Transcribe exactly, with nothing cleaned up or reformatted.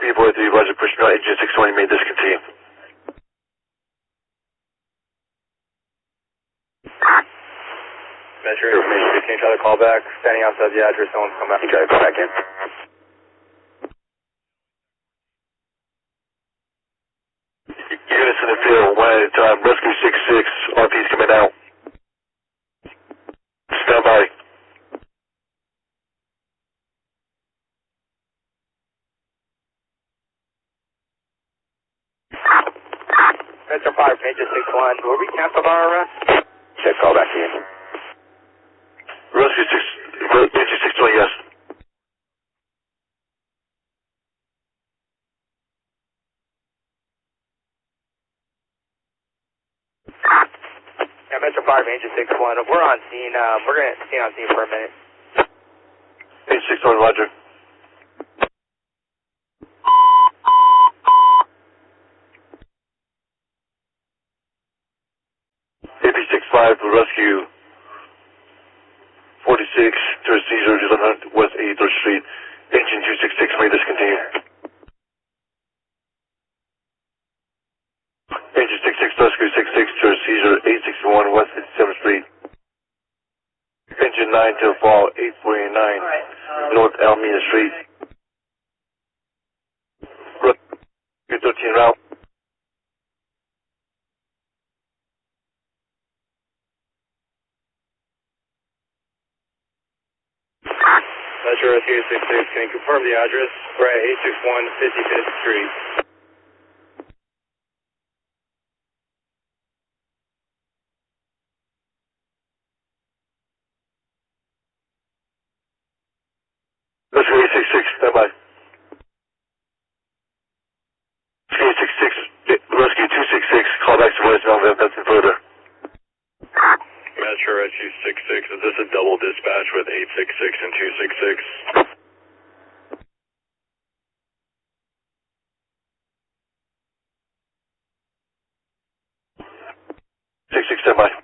B Boy three, Roger, push me out, engine six twenty, may discontinue. Metro information fifteen, try to call back, standing outside the address, someone's come back. You try to call back in. Units in the field, one at a time, rescue six six, R P's coming out. Stand by. Metro five, Major six one, were we canceled our arrest? Check, call back in. Rescue six, Major six twenty, yes. Yeah, Metro five, Major six one, we're on scene, um, we're going to stay on scene for a minute. Major six twenty, Roger. A P six five, rescue forty-six, towards seizure, eleven hundred West eighty-third Street, engine two six six, may discontinue. Engine six six, rescue six six, towards seizure, eight sixty-one West fifty-seventh Street. Engine nine to fall, eight forty-nine North Alameda Street. Rescue thirteen route. Metro Rescue six six, can you confirm the address? We're at eight sixty-one fifty-fifth Street. Rescue eight six six, stand by. Rescue eight six six, rescue two six six, call back to voicemail, nothing further. Metro Rescue six six, is this a double dispatch with eight six six and two six six? six six, stand by.